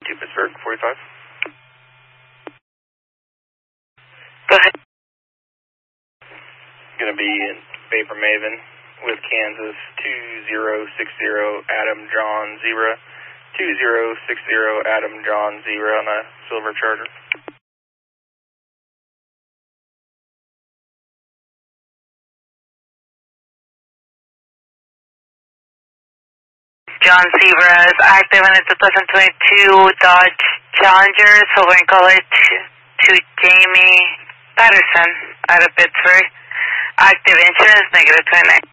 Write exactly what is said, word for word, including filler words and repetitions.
to Pittsburgh, forty-five. Go ahead. Going to be in Vapor Maven with Kansas two zero six zero Adam John Zebra. two zero six zero Adam John Zebra on a Silver Charger. John Zebra is active in a two thousand twenty-two Dodge Challenger, silver in color, to, to Jamie Patterson out of Pittsburgh. Active insurance, negative twenty-nine.